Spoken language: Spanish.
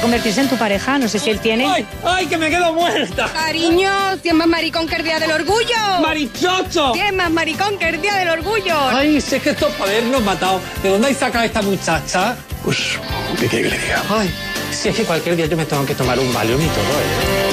convertirse en tu pareja. No sé si él tiene. ¡Ay, ay, que me quedo muerta! Cariño, si es más maricón que el día del orgullo. ¡Marichocho! Si es más maricón que el día del orgullo. Ay, si es que esto es para habernos matado. ¿De dónde hay sacado esta muchacha? Pues, ¿qué quiere que le diga? Ay, si es que cualquier día yo me tengo que tomar un Valium y todo, ¿eh?